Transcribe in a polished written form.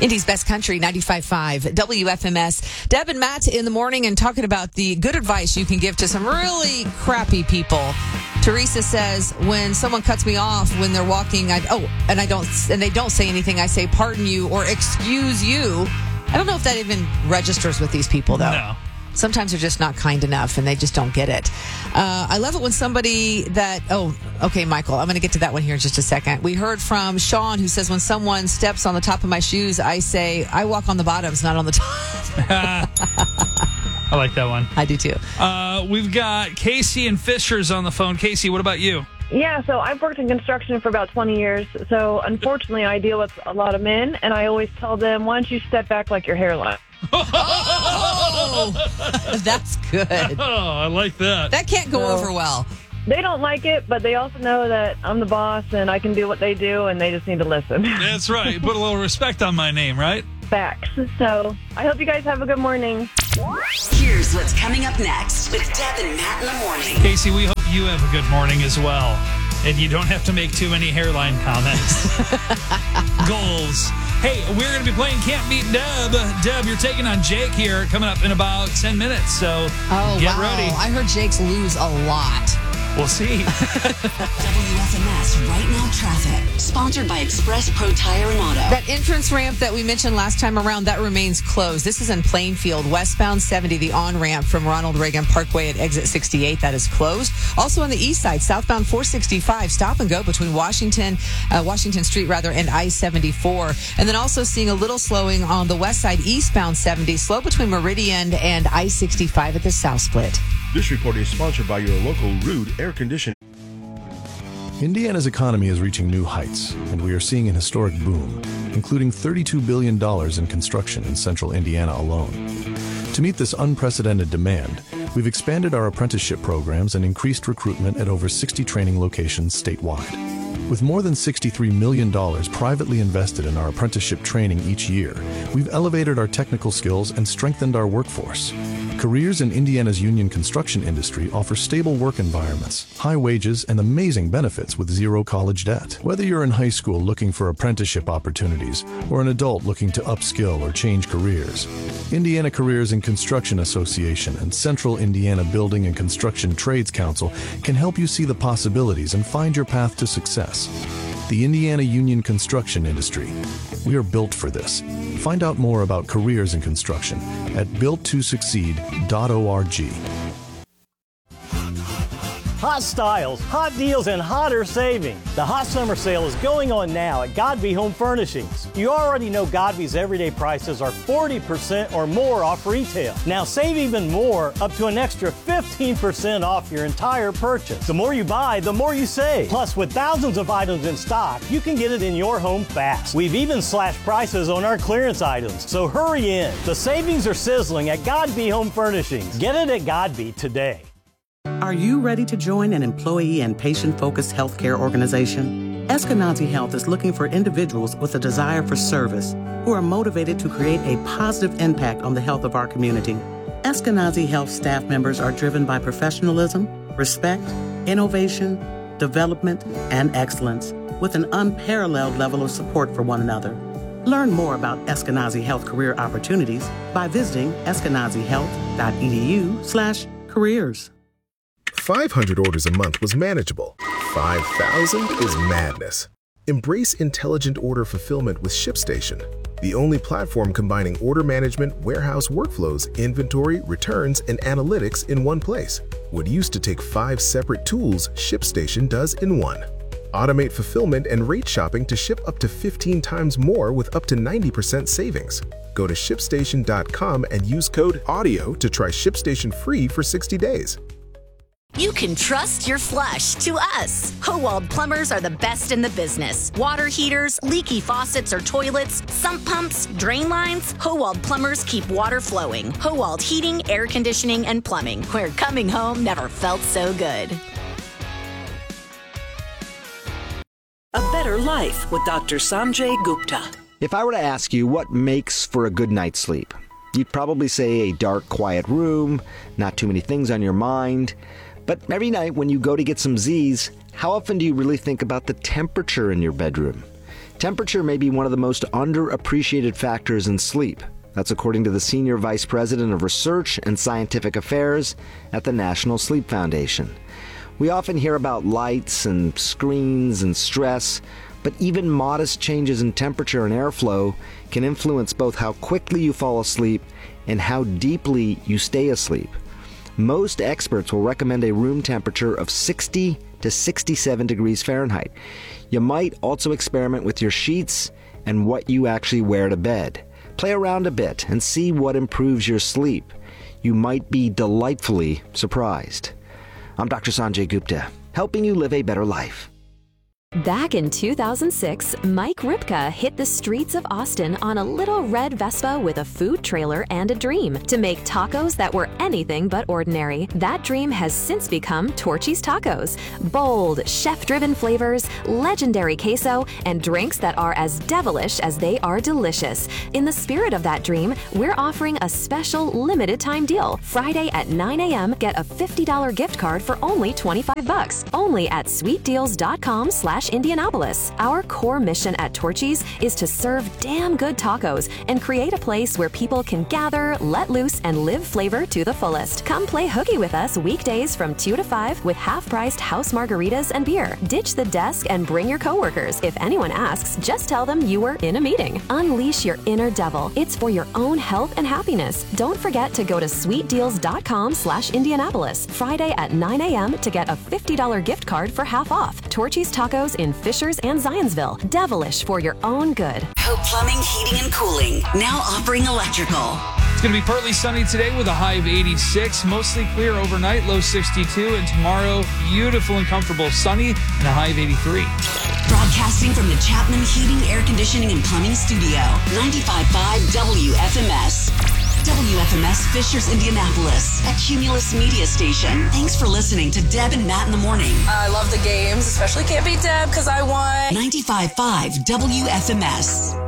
Indy's Best Country, 95.5 WFMS. Deb and Matt in the morning and talking about the good advice you can give to some really crappy people. Teresa says, when someone cuts me off when they're walking, and they don't say anything, I say, pardon you or excuse you. I don't know if that even registers with these people, though. No. Sometimes they're just not kind enough and they just don't get it. I love it when somebody okay, Michael, I'm going to get to that one here in just a second. We heard from Sean who says, when someone steps on the top of my shoes, I say, I walk on the bottoms, not on the top. I like that one. I do too. We've got Casey and Fishers on the phone. Casey, what about you? Yeah, so I've worked in construction for about 20 years. So unfortunately, I deal with a lot of men, and I always tell them, why don't you step back like your hairline? Oh, that's good. Oh, I like that. That can't go over well. They don't like it, but they also know that I'm the boss and I can do what they do, and they just need to listen. That's right. Put a little respect on my name, right? Facts. So I hope you guys have a good morning. Here's what's coming up next with Deb and Matt in the morning. Casey, we hope you have a good morning as well. And you don't have to make too many hairline comments. Goals. Hey, we're going to be playing Can't Beat Deb. Deb, you're taking on Jake here coming up in about 10 minutes. So get ready. I heard Jake's lose a lot. We'll see. WFMS Right Now Traffic. Sponsored by Express Pro Tire and Auto. That entrance ramp that we mentioned last time around, that remains closed. This is in Plainfield, westbound 70, the on-ramp from Ronald Reagan Parkway at exit 68. That is closed. Also on the east side, southbound 465, stop and go between Washington Street and I-74. And then also seeing a little slowing on the west side, eastbound 70, slow between Meridian and I-65 at the south split. This report is sponsored by your local Rude Air Conditioning. Indiana's economy is reaching new heights, and we are seeing an historic boom, including $32 billion in construction in central Indiana alone. To meet this unprecedented demand, we've expanded our apprenticeship programs and increased recruitment at over 60 training locations statewide. With more than $63 million privately invested in our apprenticeship training each year, we've elevated our technical skills and strengthened our workforce. Careers in Indiana's union construction industry offer stable work environments, high wages, and amazing benefits with zero college debt. Whether you're in high school looking for apprenticeship opportunities or an adult looking to upskill or change careers, Indiana Careers in Construction Association and Central Indiana Building and Construction Trades Council can help you see the possibilities and find your path to success. The Indiana Union Construction Industry. We are built for this. Find out more about careers in construction at builttosucceed.org. Hot styles, hot deals, and hotter savings. The hot summer sale is going on now at Godby Home Furnishings. You already know Godby's everyday prices are 40% or more off retail. Now save even more, up to an extra 15% off your entire purchase. The more you buy, the more you save. Plus, with thousands of items in stock, you can get it in your home fast. We've even slashed prices on our clearance items, so hurry in. The savings are sizzling at Godby Home Furnishings. Get it at Godby today. Are you ready to join an employee and patient-focused healthcare organization? Eskenazi Health is looking for individuals with a desire for service who are motivated to create a positive impact on the health of our community. Eskenazi Health staff members are driven by professionalism, respect, innovation, development, and excellence, with an unparalleled level of support for one another. Learn more about Eskenazi Health career opportunities by visiting eskenazihealth.edu/careers. 500 orders a month was manageable. 5,000 is madness. Embrace intelligent order fulfillment with ShipStation, the only platform combining order management, warehouse workflows, inventory, returns, and analytics in one place. What used to take 5 separate tools, ShipStation does in one. Automate fulfillment and rate shopping to ship up to 15 times more with up to 90% savings. Go to ShipStation.com and use code AUDIO to try ShipStation free for 60 days. You can trust your flush to us. Howald Plumbers are the best in the business. Water heaters, leaky faucets or toilets, sump pumps, drain lines. Howald Plumbers keep water flowing. Howald Heating, Air Conditioning, and Plumbing, where coming home never felt so good. A better life with Dr. Sanjay Gupta. If I were to ask you what makes for a good night's sleep, you'd probably say a dark, quiet room, not too many things on your mind. But every night when you go to get some Z's, how often do you really think about the temperature in your bedroom? Temperature may be one of the most underappreciated factors in sleep. That's according to the Senior Vice President of Research and Scientific Affairs at the National Sleep Foundation. We often hear about lights and screens and stress, but even modest changes in temperature and airflow can influence both how quickly you fall asleep and how deeply you stay asleep. Most experts will recommend a room temperature of 60 to 67 degrees Fahrenheit. You might also experiment with your sheets and what you actually wear to bed. Play around a bit and see what improves your sleep. You might be delightfully surprised. I'm Dr. Sanjay Gupta, helping you live a better life. Back in 2006, Mike Ripka hit the streets of Austin on a little red Vespa with a food trailer and a dream to make tacos that were anything but ordinary. That dream has since become Torchy's Tacos. Bold, chef-driven flavors, legendary queso, and drinks that are as devilish as they are delicious. In the spirit of that dream, we're offering a special limited-time deal. Friday at 9 a.m., get a $50 gift card for only $25. Only at sweetdeals.com/Indianapolis. Our core mission at Torchy's is to serve damn good tacos and create a place where people can gather, let loose, and live flavor to the fullest. Come play hooky with us weekdays from 2 to 5 with half-priced house margaritas and beer. Ditch the desk and bring your coworkers. If anyone asks, just tell them you were in a meeting. Unleash your inner devil. It's for your own health and happiness. Don't forget to go to sweetdeals.com/Indianapolis Friday at 9 a.m. to get a $50 gift card for half off. Torchy's Tacos in Fishers and Zionsville. Devilish for your own good. Hope Plumbing, Heating, and Cooling. Now offering electrical. It's going to be partly sunny today with a high of 86. Mostly clear overnight, low 62. And tomorrow, beautiful and comfortable, sunny and a high of 83. Broadcasting from the Chapman Heating, Air Conditioning, and Plumbing Studio. 95.5 WFMS. WFMS Fishers, Indianapolis, a Cumulus media station. Thanks for listening to Deb and Matt in the morning. I love the games, especially Can't Beat Deb because I won. 95.5 WFMS.